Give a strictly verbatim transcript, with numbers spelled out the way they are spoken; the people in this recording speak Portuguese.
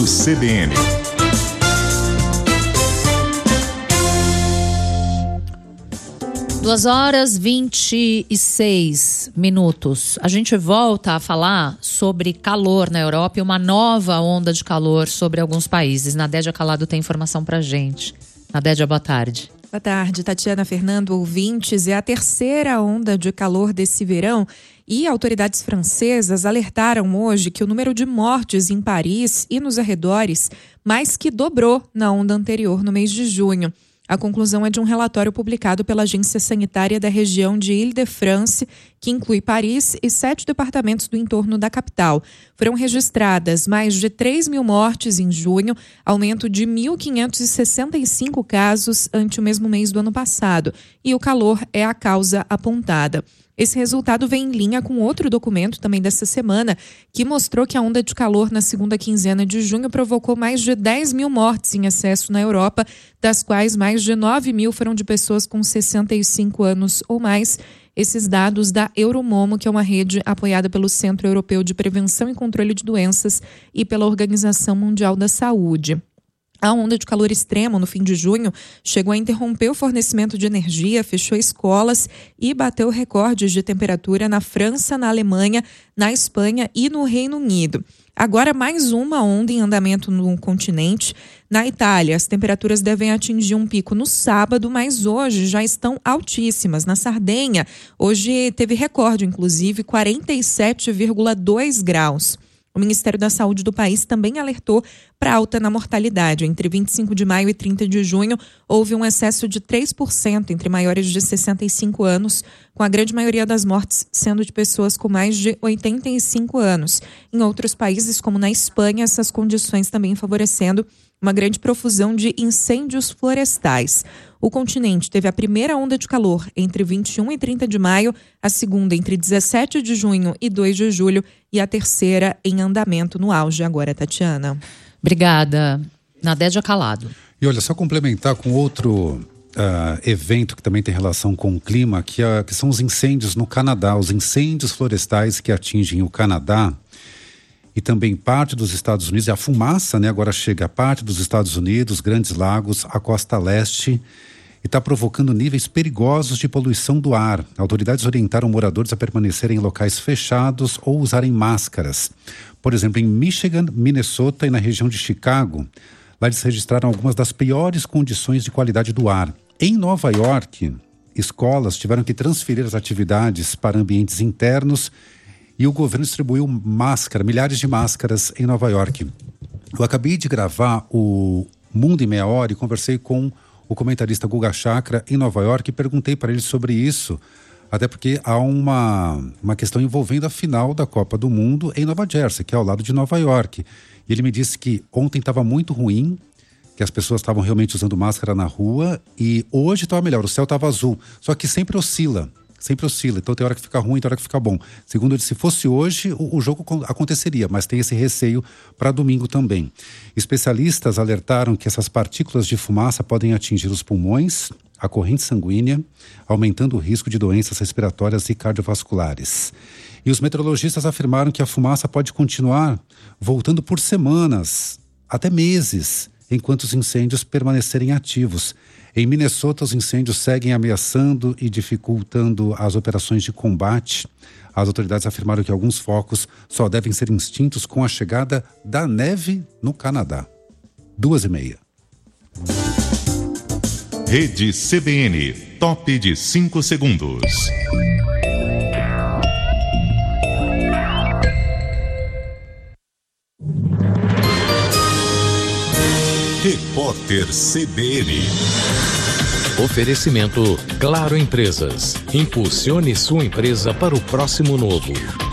C B N. Duas horas vinte e seis minutos. A gente volta a falar sobre calor na Europa e uma nova onda de calor sobre alguns países. Nadédia Calado tem informação pra gente. Nadédia, boa tarde. Boa tarde, Tatiana, Fernando, ouvintes. É a terceira onda de calor desse verão e autoridades francesas alertaram hoje que o número de mortes em Paris e nos arredores mais que dobrou na onda anterior, no mês de junho. A conclusão é de um relatório publicado pela Agência Sanitária da região de Île-de-France, que inclui Paris e sete departamentos do entorno da capital. Foram registradas mais de três mil mortes em junho, aumento de mil quinhentos e sessenta e cinco casos ante o mesmo mês do ano passado. E o calor é a causa apontada. Esse resultado vem em linha com outro documento também dessa semana, que mostrou que a onda de calor na segunda quinzena de junho provocou mais de dez mil mortes em excesso na Europa, das quais mais de nove mil foram de pessoas com sessenta e cinco anos ou mais. Esses dados da Euromomo, que é uma rede apoiada pelo Centro Europeu de Prevenção e Controle de Doenças e pela Organização Mundial da Saúde. A onda de calor extremo no fim de junho chegou a interromper o fornecimento de energia, fechou escolas e bateu recordes de temperatura na França, na Alemanha, na Espanha e no Reino Unido. Agora mais uma onda em andamento no continente. Na Itália, as temperaturas devem atingir um pico no sábado, mas hoje já estão altíssimas. Na Sardenha, hoje teve recorde, inclusive, quarenta e sete vírgula dois graus. O Ministério da Saúde do país também alertou para alta na mortalidade. Entre vinte e cinco de maio e trinta de junho, houve um excesso de três por cento entre maiores de sessenta e cinco anos, com a grande maioria das mortes sendo de pessoas com mais de oitenta e cinco anos. Em outros países, como na Espanha, essas condições também favorecendo uma grande profusão de incêndios florestais. O continente teve a primeira onda de calor entre vinte e um e trinta de maio, a segunda entre dezessete de junho e dois de julho e a terceira em andamento no auge agora, Tatiana. Obrigada. Nadédia Calado. E olha, só complementar com outro uh, evento que também tem relação com o clima, que, uh, que são os incêndios no Canadá, os incêndios florestais que atingem o Canadá e também parte dos Estados Unidos. E a fumaça, né, agora chega a parte dos Estados Unidos, Grandes Lagos, a costa leste, e está provocando níveis perigosos de poluição do ar. Autoridades orientaram moradores a permanecerem em locais fechados ou usarem máscaras. Por exemplo, em Michigan, Minnesota e na região de Chicago, lá eles registraram algumas das piores condições de qualidade do ar. Em Nova York, escolas tiveram que transferir as atividades para ambientes internos e o governo distribuiu máscara, milhares de máscaras em Nova York. Eu acabei de gravar o Mundo em Meia Hora e conversei com o comentarista Guga Chakra em Nova York e perguntei para ele sobre isso, até porque há uma, uma questão envolvendo a final da Copa do Mundo em Nova Jersey, que é ao lado de Nova York. E ele me disse que ontem estava muito ruim, que as pessoas estavam realmente usando máscara na rua, e hoje estava melhor, o céu estava azul, só que sempre oscila. Sempre oscila, então tem hora que fica ruim, tem hora que fica bom. Segundo ele, se fosse hoje, o, o jogo aconteceria, mas tem esse receio para domingo também. Especialistas alertaram que essas partículas de fumaça podem atingir os pulmões, a corrente sanguínea, aumentando o risco de doenças respiratórias e cardiovasculares. E os meteorologistas afirmaram que a fumaça pode continuar voltando por semanas, até meses, enquanto os incêndios permanecerem ativos. Em Minnesota, os incêndios seguem ameaçando e dificultando as operações de combate. As autoridades afirmaram que alguns focos só devem ser extintos com a chegada da neve no Canadá. Duas e meia. Rede C B N, top de cinco segundos. Repórter C B N. Oferecimento Claro Empresas. Impulsione sua empresa para o próximo novo.